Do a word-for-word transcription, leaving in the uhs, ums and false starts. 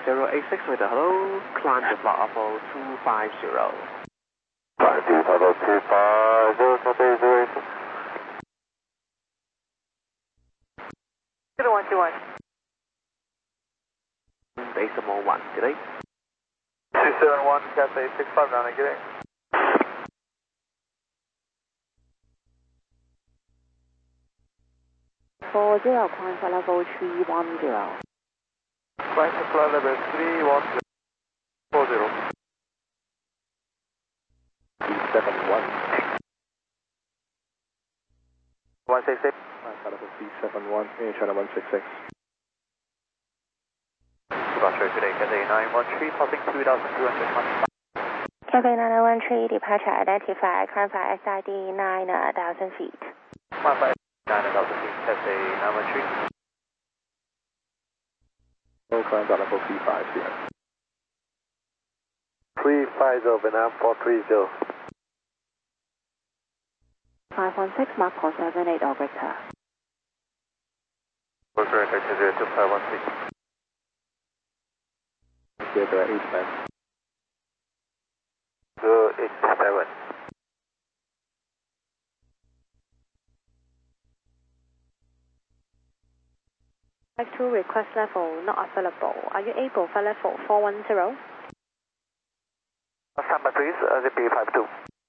zero eight six with a hello, climb to flight level two five zero. Climb to flight level two five zero, copy zero eight six. zero one two one. Decimal one, delay. two seven one, Cathay six five nine, get in. four zero, climb flight level three one zero. Climb to flight level three one zero. four zero. three seven one. one six six. Climb flight level three seven one, in China one six six. Departure today, Cathay nine one three, passing two thousand two hundred twenty-five. Cathay nine one three, departure identified, climb flight S I D nine thousand feet. Climb flight nine thousand feet, Cathay nine one three. No climb flight level three five zero. three five zero, Vietnam four three zero. five one six, Mark four seven eight, Victor. Worker Victor zero two five one six. Zero eight seven. Zero eight seven. Flight two request level not available. Are you able for level four one zero? Standby please, uh, Z P five two.